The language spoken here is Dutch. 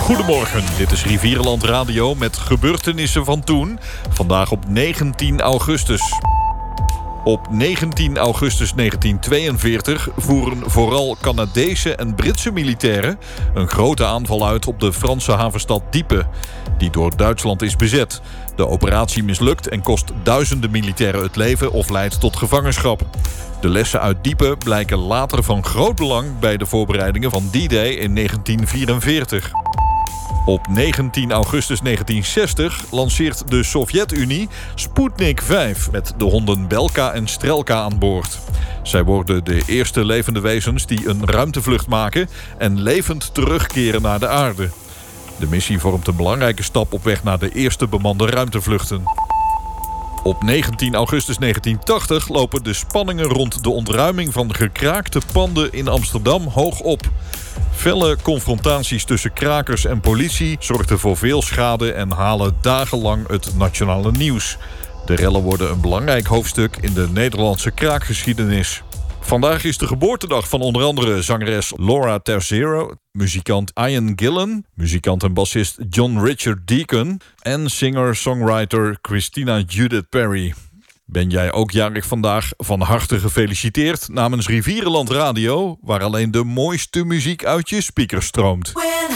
Goedemorgen, dit is Rivierenland Radio met gebeurtenissen van toen. Vandaag op 19 augustus. Op 19 augustus 1942 voeren vooral Canadese en Britse militairen een grote aanval uit op de Franse havenstad Dieppe, die door Duitsland is bezet. De operatie mislukt en kost duizenden militairen het leven of leidt tot gevangenschap. De lessen uit Dieppe blijken later van groot belang bij de voorbereidingen van D-Day in 1944. Op 19 augustus 1960 lanceert de Sovjet-Unie Sputnik 5... met de honden Belka en Strelka aan boord. Zij worden de eerste levende wezens die een ruimtevlucht maken en levend terugkeren naar de aarde. De missie vormt een belangrijke stap op weg naar de eerste bemande ruimtevluchten. Op 19 augustus 1980 lopen de spanningen rond de ontruiming van gekraakte panden in Amsterdam hoog op. Felle confrontaties tussen krakers en politie zorgden voor veel schade en halen dagenlang het nationale nieuws. De rellen worden een belangrijk hoofdstuk in de Nederlandse kraakgeschiedenis. Vandaag is de geboortedag van onder andere zangeres Laura Terzero, muzikant Ian Gillan, muzikant en bassist John Richard Deacon en singer-songwriter Christina Judith Perry. Ben jij ook jarig vandaag? Van harte gefeliciteerd namens Rivierenland Radio, waar alleen de mooiste muziek uit je speakers stroomt. When